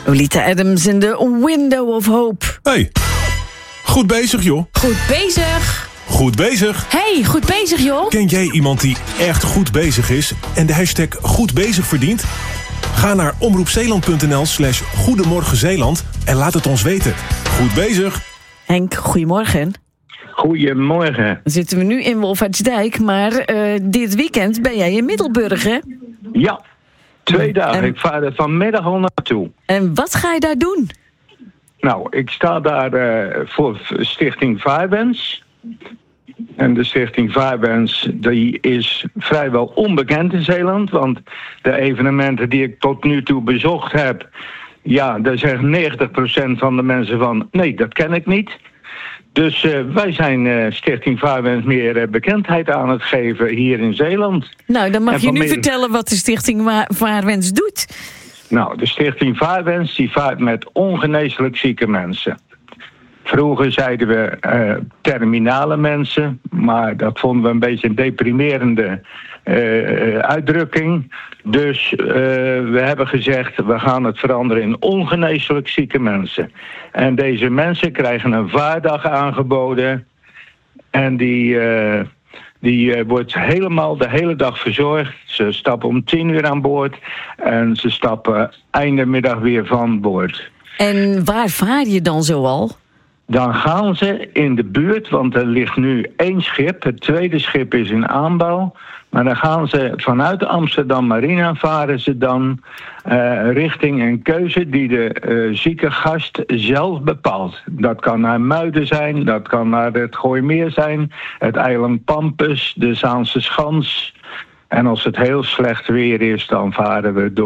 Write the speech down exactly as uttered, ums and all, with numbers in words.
Olita Adams in The Window of Hope. Hey, goed bezig joh. Goed bezig. Goed bezig. Hey, goed bezig joh. Ken jij iemand die echt goed bezig is en de hashtag goed bezig verdient? Ga naar omroepzeeland.nl slash Goedemorgen Zeeland en laat het ons weten. Goed bezig. Henk, goedemorgen. Goedemorgen. Dan zitten we nu in Wolfertsdijk, maar uh, dit weekend ben jij in Middelburg, hè? Ja, twee dagen. En... Ik vaar er vanmiddag al naartoe. En wat ga je daar doen? Nou, ik sta daar uh, voor Stichting Vaarwens. En de Stichting Vaarwens die is vrijwel onbekend in Zeeland. Want de evenementen die ik tot nu toe bezocht heb... ja, daar zegt negentig procent van de mensen van... nee, dat ken ik niet. Dus uh, wij zijn uh, Stichting Vaarwens meer uh, bekendheid aan het geven hier in Zeeland. Nou, dan mag en je nu midden... vertellen wat de Stichting Va- Vaarwens doet. Nou, de Stichting Vaarwens die vaart met ongeneeslijk zieke mensen. Vroeger zeiden we uh, terminale mensen, maar dat vonden we een beetje een deprimerende uh, uitdrukking. Dus uh, we hebben gezegd, we gaan het veranderen in ongeneeslijk zieke mensen. En deze mensen krijgen een vaardag aangeboden en die... Uh, Die uh, wordt helemaal de hele dag verzorgd. Ze stappen om tien uur aan boord. En ze stappen einde middag weer van boord. En waar vaar je dan zoal? Dan gaan ze in de buurt, want er ligt nu één schip. Het tweede schip is in aanbouw. Maar dan gaan ze vanuit Amsterdam Marina varen ze dan uh, richting een keuze die de uh, zieke gast zelf bepaalt. Dat kan naar Muiden zijn, dat kan naar het Gooimeer zijn, het eiland Pampus, de Zaanse Schans. En als het heel slecht weer is, dan varen we door.